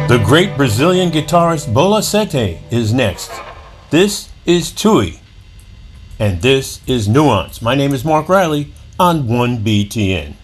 The great Brazilian guitarist Bola Sete is next. This is Tui, and this is Nuance. My name is Mark Riley on 1BTN.